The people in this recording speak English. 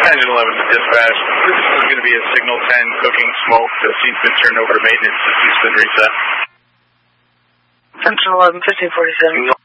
Engine 11 to dispatch. This is going to be a signal 10 cooking smoke. The seat's been turned over to maintenance. The seat's been reset. Engine 11, 1547.